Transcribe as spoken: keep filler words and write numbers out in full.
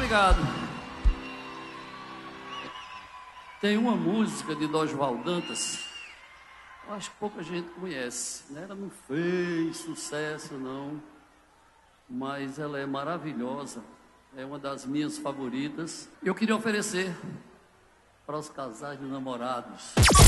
obrigado. Tem uma música de Dorival Dantas, eu acho que pouca gente conhece, né? Ela não fez sucesso, não, mas ela é maravilhosa, é uma das minhas favoritas. Eu queria oferecer para os casais de namorados.